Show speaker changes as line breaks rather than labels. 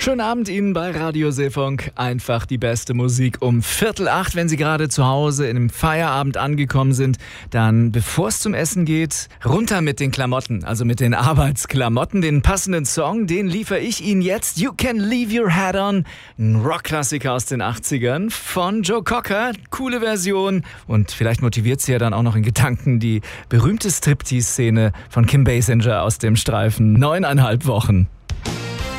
Schönen Abend Ihnen bei Radio Seefunk. Einfach die beste Musik um 7:45. Wenn Sie gerade zu Hause in einem Feierabend angekommen sind, dann, bevor es zum Essen geht, runter mit den Klamotten, also mit den Arbeitsklamotten. Den passenden Song, den liefere ich Ihnen jetzt. You Can Leave Your Hat On. Ein Rockklassiker aus den 80ern von Joe Cocker. Coole Version. Und vielleicht motiviert Sie ja dann auch noch in Gedanken die berühmte Striptease-Szene von Kim Basinger aus dem Streifen 9,5 Wochen.